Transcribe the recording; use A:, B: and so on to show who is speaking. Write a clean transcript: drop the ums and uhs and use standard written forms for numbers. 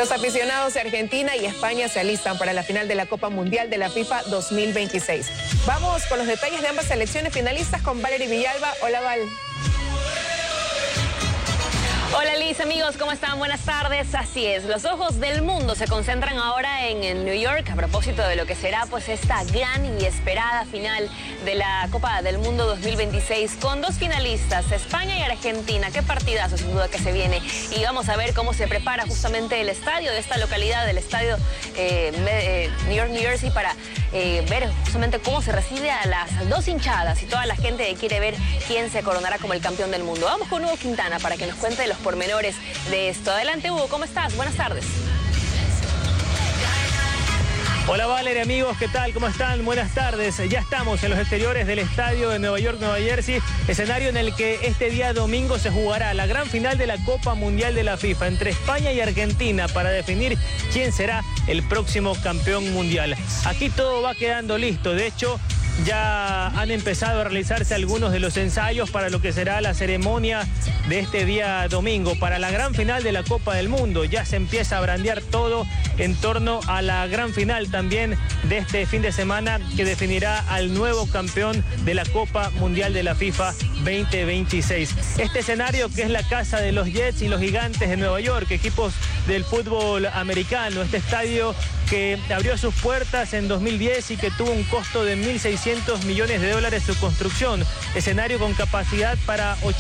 A: Los aficionados de Argentina y España se alistan para la final de la Copa Mundial de la FIFA 2026. Vamos con los detalles de ambas selecciones finalistas con Valerie Villalba. Hola, Val.
B: Hola Liz, amigos, ¿cómo están? Buenas tardes. Así es, los ojos del mundo se concentran ahora en New York a propósito de lo que será pues esta gran y esperada final de la Copa del Mundo 2026 con dos finalistas, España y Argentina. Qué partidazo sin duda que se viene, y vamos a ver cómo se prepara justamente el estadio de esta localidad, del estadio New York, New Jersey, para ver justamente cómo se recibe a las dos hinchadas y toda la gente que quiere ver quién se coronará como el campeón del mundo. Vamos con Hugo Quintana para que nos cuente de los pormenores de esto. Adelante, Hugo, ¿cómo estás? Buenas tardes.
C: Hola Valeria, amigos, ¿qué tal? ¿Cómo están? Buenas tardes. Ya estamos en los exteriores del estadio de Nueva York, Nueva Jersey, escenario en el que este día domingo se jugará la gran final de la Copa Mundial de la FIFA entre España y Argentina para definir quién será el próximo campeón mundial. Aquí todo va quedando listo. De hecho, ya han empezado a realizarse algunos de los ensayos para lo que será la ceremonia de este día domingo, para la gran final de la Copa del Mundo. Ya se empieza a brandear todo en torno a la gran final también de este fin de semana, que definirá al nuevo campeón de la Copa Mundial de la FIFA 2026. Este escenario, que es la casa de los Jets y los Gigantes de Nueva York, equipos del fútbol americano, este estadio que abrió sus puertas en 2010 y que tuvo un costo de $1.600 millones su construcción, escenario con capacidad para